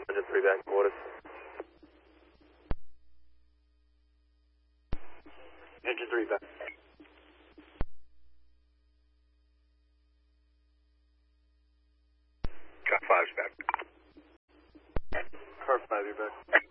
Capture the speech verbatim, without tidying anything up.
Engine three back, quarters. Engine three back. Car five's back. Car five, you're back.